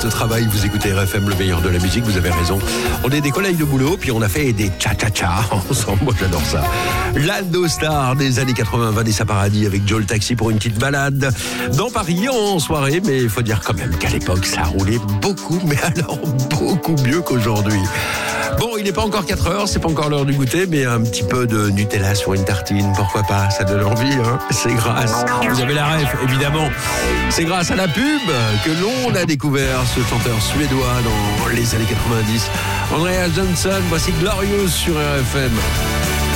ce travail. Vous écoutez RFM, le meilleur de la musique, vous avez raison. On est des collègues de boulot, puis on a fait des cha-cha-cha ensemble. Moi, j'adore ça. L'Aldo Star des années 80, Vanessa Paradis avec Joe le Taxi pour une petite balade dans Paris en soirée. Mais il faut dire quand même qu'à l'époque, ça roulait beaucoup, mais alors beaucoup mieux qu'aujourd'hui. Bon, il n'est pas encore 4 heures, c'est pas encore l'heure du goûter, mais un petit peu de Nutella sur une tartine, pourquoi pas, ça donne envie, hein. C'est grâce, vous avez la ref, évidemment, c'est grâce à la pub que l'on a découvert ce chanteur suédois dans les années 90. Andreas Johnson, voici Glorious sur RFM.